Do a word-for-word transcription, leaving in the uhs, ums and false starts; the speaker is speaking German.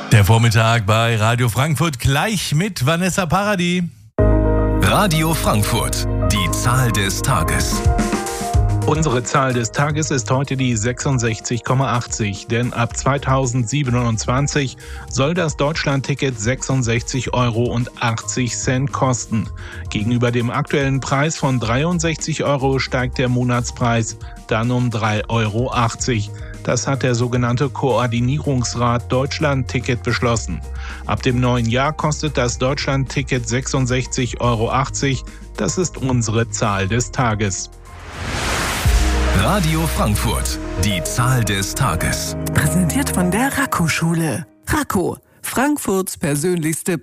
Der Vormittag bei Radio Frankfurt gleich mit Vanessa Paradis. Radio Frankfurt, die Zahl des Tages. Unsere Zahl des Tages ist heute die sechsundsechzig Komma achtzig, denn ab zweitausendsiebenundzwanzig soll das Deutschlandticket sechsundsechzig Euro achtzig kosten. Gegenüber dem aktuellen Preis von dreiundsechzig Euro steigt der Monatspreis dann um drei Euro achtzig. Das hat der sogenannte Koordinierungsrat Deutschlandticket beschlossen. Ab dem neuen Jahr kostet das Deutschlandticket sechsundsechzig Euro achtzig. Das ist unsere Zahl des Tages. Radio Frankfurt, die Zahl des Tages. Präsentiert von der Racco-Schule. Racco, Frankfurts persönlichste